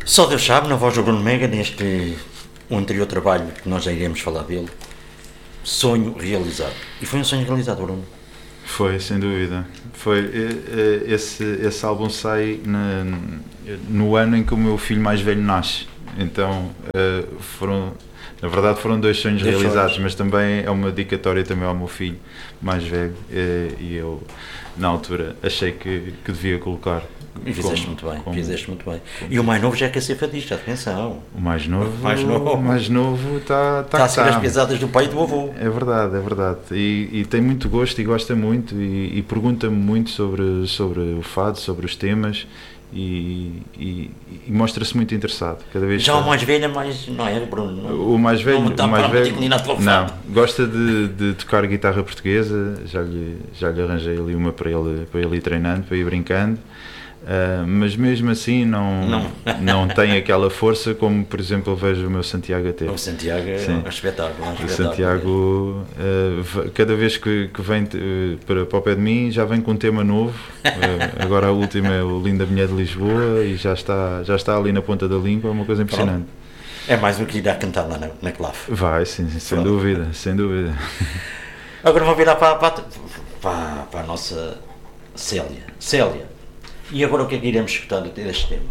Só Deus sabe, na voz do Bruno Mega, neste o anterior trabalho, que nós já iremos falar dele, sonho realizado. E foi um sonho realizado, Bruno. Foi, sem dúvida. Foi, esse álbum sai no ano em que o meu filho mais velho nasce. Então, na verdade foram dois sonhos realizados, mas também é uma dedicatória também ao meu filho mais velho. E eu, na altura, achei que devia colocar. E fizeste muito bem, fizeste muito bem. E o mais novo já quer ser fadista, atenção. O mais novo está a seguir as pesadas do pai e do avô. É verdade, é verdade. E tem muito gosto e gosta muito e pergunta-me muito sobre o fado, sobre os temas e mostra-se muito interessado. Cada vez já o mais velho é mais, não é, Bruno? O mais velho, não, gosta de tocar guitarra portuguesa, já lhe arranjei ali uma para ele ir treinando, para ir brincando. Mas mesmo assim não tem aquela força como, por exemplo, eu vejo o meu Santiago a ter. O Santiago é um espetáculo. O Santiago, cada vez que vem para o pé de mim, já vem com um tema novo. Agora a última é o Linda Mulher de Lisboa e já está ali na ponta da língua, é uma coisa impressionante. É mais do que ir a cantar lá na clave. Vai, sim, sem dúvida. Agora vou virar para a nossa Célia. E agora o que é que iremos escutar deste tema?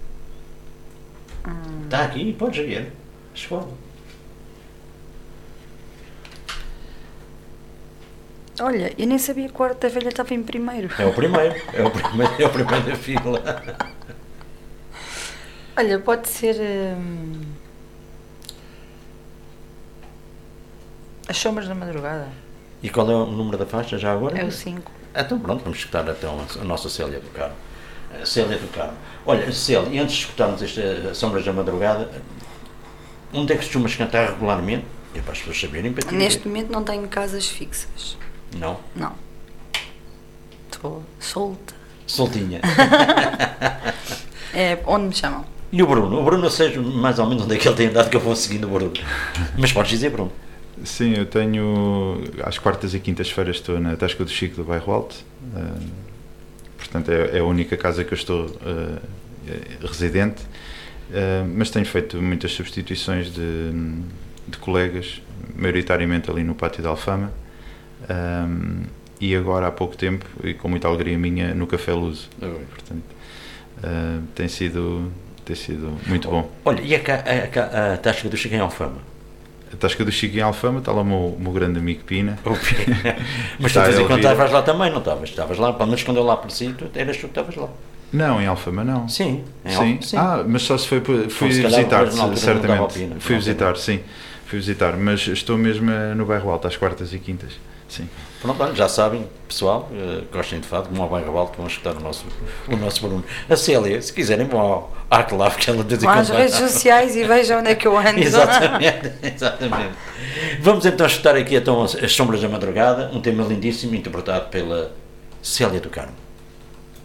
Está aqui, podes ver. Escolhe. Olha, eu nem sabia que o Quarto da Velha estava em primeiro. É o primeiro da fila. Olha, pode ser As Sombras da Madrugada. E qual é o número da faixa já agora? É o 5. Então pronto, vamos escutar então a nossa Célia do Carmo. Célia do Carmo. Olha, Célia, e antes de escutarmos esta Sombras da Madrugada, onde é que costumas cantar regularmente? É para as pessoas saberem. Para Neste momento não tenho casas fixas. Não? Não. Estou solta. Soltinha. É onde me chamam. E o Bruno? O Bruno, eu sei mais ou menos onde é que ele tem andado, que eu vou seguindo o Bruno. Mas podes dizer, Bruno? Sim, eu tenho, às quartas e quintas-feiras estou na Tasca do Chico do Bairro Alto, portanto é a única casa que eu estou residente, mas tenho feito muitas substituições de colegas, maioritariamente ali no Pátio da Alfama, e agora há pouco tempo, e com muita alegria minha, no Café Luso, portanto tem sido muito bom. Olha, e a Tasca do Chico em Alfama? A Tasca do Chico em Alfama, está lá o meu grande amigo Pina. Mas tu de vez em quando estavas lá também, não estavas? Estavas lá, pelo menos quando eu lá apareci, eras tu que estavas lá. Não, em Alfama não. Sim. Sim. Mas só se fui visitar, certamente. Fui visitar, mas estou mesmo no Bairro Alto, às quartas e quintas. Sim. Pronto, já sabem, pessoal, gostem de fado, como ao Bairro Alto, vão escutar o nosso Bruno. A Célia, se quiserem, vão à clave que ela diz. Vão às redes sociais e vejam onde é que eu ando. Exatamente. Vamos então escutar aqui As Sombras da Madrugada, um tema lindíssimo, interpretado pela Célia do Carmo.